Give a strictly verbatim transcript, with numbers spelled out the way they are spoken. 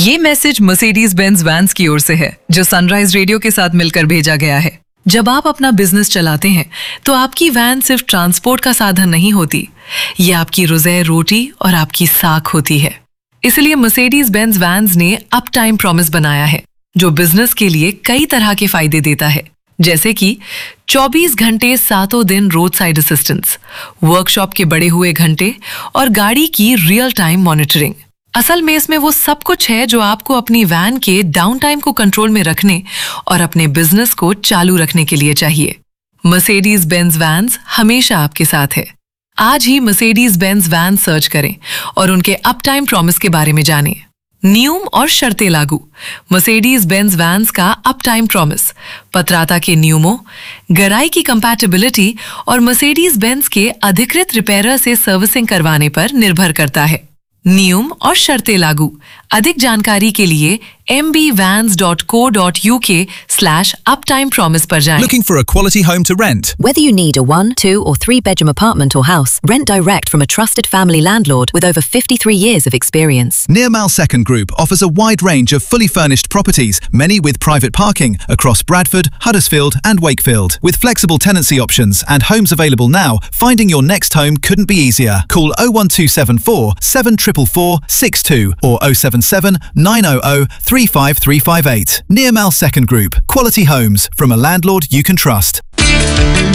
ये message Mercedes Benz vans की ओर से है, जो सनराइज रेडियो के साथ मिलकर भेजा गया है। जब आप अपना बिजनेस चलाते हैं तो आपकी वैन सिर्फ ट्रांसपोर्ट का साधन नहीं होती, ये आपकी रोज़े रोटी और आपकी साख होती है। इसलिए मर्सिडीज बेंज वैन्स ने अप टाइम प्रॉमिस बनाया है, जो बिजनेस के लिए कई तरह के फायदे देता है, जैसे कि चौबीस घंटे सातों दिन रोड साइड असिस्टेंस, वर्कशॉप के बढ़े हुए घंटे और गाड़ी की रियल टाइम मॉनिटरिंग। असल में इसमें वो सब कुछ है जो आपको अपनी वैन के डाउन टाइम को कंट्रोल में रखने और अपने बिजनेस को चालू रखने के लिए चाहिए। मर्सिडीज बेंज वैन्स हमेशा आपके साथ है। आज ही मर्सिडीज बेंज वैन सर्च करें और उनके अप टाइम प्रॉमिस के बारे में जानें। नियम और शर्तें लागू। मर्सिडीज बेंज वैन्स का अप टाइम प्रॉमिस पत्राता के नियमों, गराई की कंपैटिबिलिटी और मर्सिडीज बेंज के अधिकृत रिपेयरर से सर्विसिंग करवाने पर निर्भर करता है। नियम और शर्तें लागू। अधिक जानकारी के लिए m b vans dot co dot u k slash uptime promise पर जाएं। Looking for a quality home to rent? Whether you need a one, two or three bedroom apartment or house, rent direct from a trusted family landlord with over fifty-three years of experience. Nearmal Second Group offers a wide range of fully furnished properties, many with private parking across Bradford, Huddersfield and Wakefield. With flexible tenancy options and homes available now, finding your next home couldn't be easier. Call oh one two seven four, seven four four four, six two or oh seven seven, nine hundred, three five three five eight. Nearmal Second Group. Quality homes from a landlord you can trust.